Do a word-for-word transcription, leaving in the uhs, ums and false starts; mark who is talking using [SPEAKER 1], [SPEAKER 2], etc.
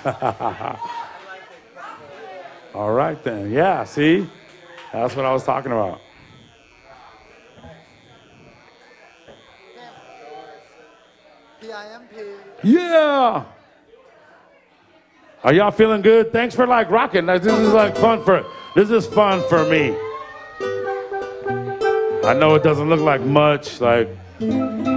[SPEAKER 1] All right then. Yeah, see? That's what I was talking about.
[SPEAKER 2] P I M P.
[SPEAKER 1] Yeah. Are y'all feeling good? Thanks for like rocking. Like, this is like fun for, this is fun for me. I know it doesn't look like much, like